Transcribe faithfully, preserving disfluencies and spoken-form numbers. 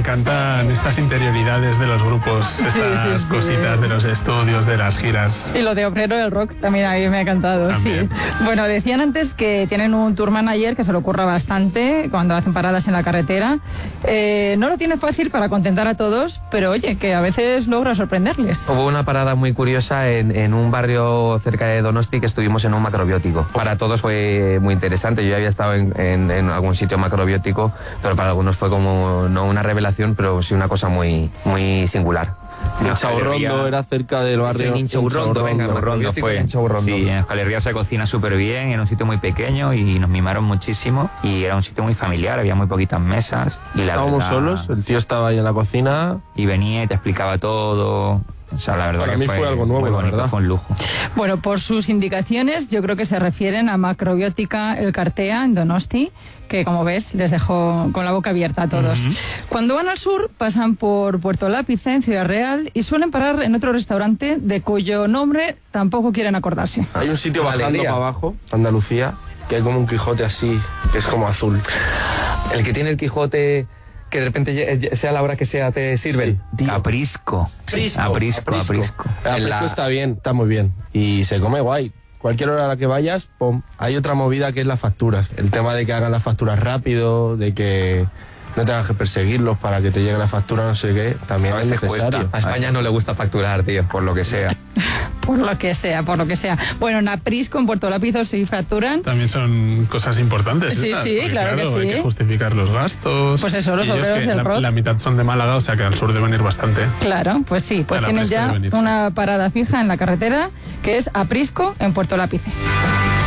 encantan estas interioridades de los grupos, estas sí, sí, sí. cositas de los estudios, de las giras. Y lo de obrero del rock también a mí me ha encantado, también. Sí. Bueno, decían antes que tienen un tour manager que se lo ocurra bastante cuando hacen paradas en la carretera. Eh, no lo tiene fácil para contentar a todos, pero oye, que a veces logra sorprenderles. Hubo una parada muy curiosa en, en un barrio cerca de Donosti que estuvimos en un macrobiótico. Para todos fue muy interesante. Yo ya había estado en, en, en algún sitio macrobiótico, pero para algunos fue como no una revelación, pero sí una cosa muy, muy singular. En Chaurrondo era cerca del barrio. En Chaurrondo, venga, Chaurrondo fue. En Chaurrondo. Sí, en Euskal Herria se cocina súper bien, en un sitio muy pequeño y nos mimaron muchísimo y era un sitio muy familiar, había muy poquitas mesas y la Estábamos verdad, solos, el tío estaba ahí en la cocina y venía y te explicaba todo. O sea, la verdad Para que mí fue, fue algo nuevo, muy bonito, la verdad. fue un lujo. Bueno, por sus indicaciones, yo creo que se refieren a Macrobiótica El Cartea en Donosti, que como ves les dejó con la boca abierta a todos. Uh-huh. Cuando van al sur, pasan por Puerto Lápice, en Ciudad Real, y suelen parar en otro restaurante de cuyo nombre tampoco quieren acordarse. Hay un sitio bajando Alegría. para abajo, Andalucía, que hay como un Quijote así, que es como azul. El que tiene el Quijote, que de repente sea la hora que sea te sirven. Sí, Aprisco. Aprisco. Aprisco, aprisco. El aprisco la... está bien, está muy bien. Y se come guay. Cualquier hora a la que vayas, pum. Hay otra movida que es las facturas. El tema de que hagan las facturas rápido, de que no tengas que perseguirlos para que te llegue la factura, no sé qué, también es necesario. A España no le gusta facturar, tío, por lo que sea. Por lo que sea, por lo que sea. Bueno, en Aprisco, en Puerto Lápiz, sí facturan. También son cosas importantes. Sí, esas, sí, porque, claro, claro que sí. Hay que justificar los gastos. Pues eso, los y ellos obreros que del la, rock. La mitad son de Málaga, o sea que al sur deben ir bastante. Claro, pues sí, pues A la tienen fresca ya de venir, sí. una parada fija en la carretera que es Aprisco, en Puerto Lápice.